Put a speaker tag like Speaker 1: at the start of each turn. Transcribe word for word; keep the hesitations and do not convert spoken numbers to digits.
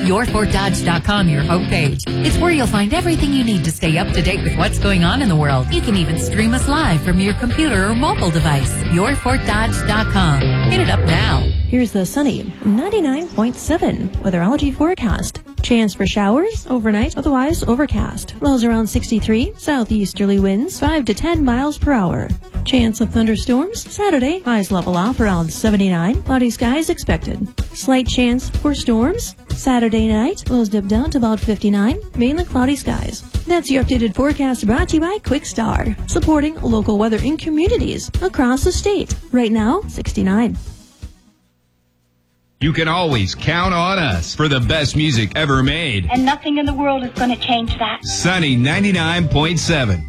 Speaker 1: your fort dodge dot com, your homepage. It's where you'll find everything you need to stay up to date with what's going on in the world. You can even stream us live from your computer or mobile device. your fort dodge dot com. Hit it up now.
Speaker 2: Here's the sunny ninety-nine point seven weatherology forecast. Chance for showers overnight, otherwise overcast. Lows around sixty-three, southeasterly winds five to ten miles per hour. Chance of thunderstorms Saturday, highs level off around seventy-nine, cloudy skies expected. Slight chance for storms Saturday night, lows dip down to about fifty-nine, mainly cloudy skies. That's your updated forecast brought to you by Quickstar, supporting local weather in communities across the state. Right now, sixty-nine.
Speaker 3: You can always count on us for the best music ever made.
Speaker 4: And nothing in the world is going to change that.
Speaker 3: Sunny ninety-nine point seven.